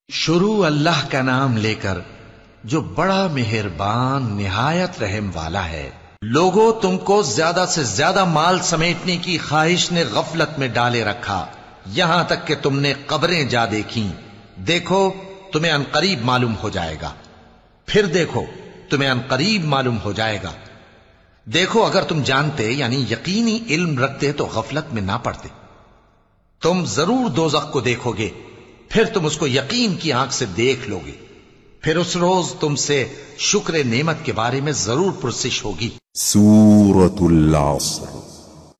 शुरू अल्लाह का नाम लेकर जो बड़ा मेहरबान निहायत रहम वाला है। लोगों, तुमको ज्यादा से ज्यादा माल समेटने की ख्वाहिश ने गफलत में डाले रखा, यहां तक कि तुमने कब्रें जा देखी। देखो तुम्हें अनकरीब मालूम हो जाएगा। फिर देखो तुम्हें अनकरीब मालूम हो जाएगा। देखो अगर तुम जानते यानी यकीनी इल्म रखते तो गफलत में ना पड़ते। तुम जरूर दोज़ख को देखोगे, फिर तुम उसको यकीन की आंख से देख लोगे। फिर उस रोज तुमसे शुक्र नेमत के बारे में जरूर पुरसिश होगी। सूरतुल अस्र।